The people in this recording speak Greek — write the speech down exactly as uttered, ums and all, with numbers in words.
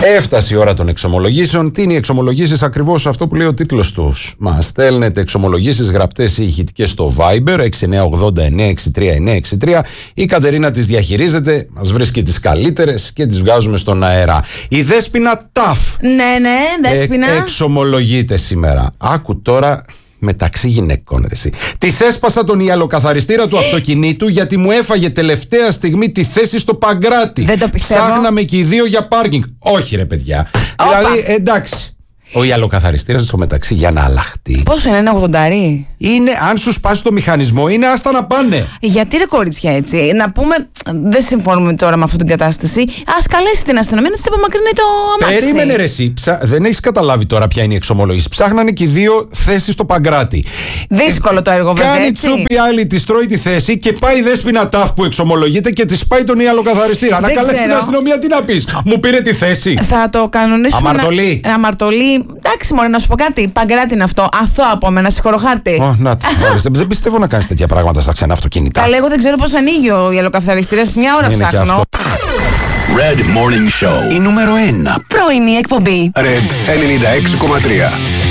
Έφτασε η ώρα των εξομολογήσεων. Τι είναι οι εξομολογήσεις? Ακριβώς αυτό που λέει ο τίτλος τους. Μας στέλνετε εξομολογήσεις γραπτές ή ηχητικές στο Viber έξι εννιά ογδόντα εννιά εξήντα τρία εννιά εξήντα τρία. Η Κατερίνα τις διαχειρίζεται, μας βρίσκει τις καλύτερες και τις βγάζουμε στον αέρα. Η Δέσποινα Ταφ. Ναι, ναι, Δέσποινα. Ε, εξομολογείται σήμερα. Άκου τώρα. Μεταξύ γυναικών, ρε. Της έσπασα τον ιαλοκαθαριστήρα του αυτοκινήτου γιατί μου έφαγε τελευταία στιγμή τη θέση στο Παγκράτη. Δεν το πιστεύω. Ψάχναμε και οι δύο για πάρκινγκ. Όχι, ρε παιδιά. Όπα. Δηλαδή, εντάξει. Ο ιαλοκαθαριστήρας στο μεταξύ για να αλλάχτεί. Πόσο είναι, ένα ογδοντάρι? Είναι, αν σου σπάσει το μηχανισμό, είναι άστα να πάνε. Γιατί ρε κορίτσια έτσι? Να πούμε, δεν συμφωνούμε τώρα με αυτή την κατάσταση. Ας καλέσει την αστυνομία να της απομακρύνει το αμάξι. Περίμενε ρε εσύ. Ψα... Δεν έχεις καταλάβει τώρα ποια είναι η εξομολόγηση. Ψάχνανε και οι δύο θέσεις στο Παγκράτη. Δύσκολο το έργο, βέβαια. Κάνει έτσι. τσούπι άλλη, τη τρώει τη θέση και πάει η Δέσποινα Ταφ που εξομολογείται και τη πάει τον ιαλοκαθαριστήρα. Να καλέσει την αστυνομία, τι να πει. Μου πήρε τη θέση. Θα το κανονίσουμε. Αμαρτωλή. Να... Αμαρτωλή. Εντάξει, μωρέ, να σου πω κάτι. Παγκράτη είναι αυτό. Αθώο από μένα, συγχωροχάρτη. Oh, να το. Δεν πιστεύω να κάνει τέτοια πράγματα στα ξένα αυτοκίνητα. Καλά, εγώ δεν ξέρω πώς ανοίγει ο ιαλοκαθαριστήρας. Μια ώρα Είναι ψάχνω. Red Morning Show. Η νούμερο ένα Πρωινή εκπομπή. Red ενενήντα έξι κόμμα τρία.